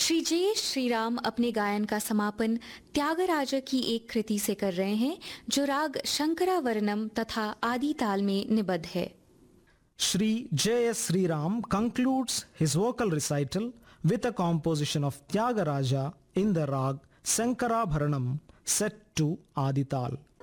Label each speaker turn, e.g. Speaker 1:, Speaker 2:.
Speaker 1: श्री जय श्री राम अपने गायन का समापन त्यागराज की एक कृति से कर रहे हैं जो राग शंकरावरणम तथा आदि ताल में निबद्ध है।
Speaker 2: Shri J.S. Sri Ram concludes his vocal recital with a composition of Tyagaraja in the rag Sankarabharanam set to Adital.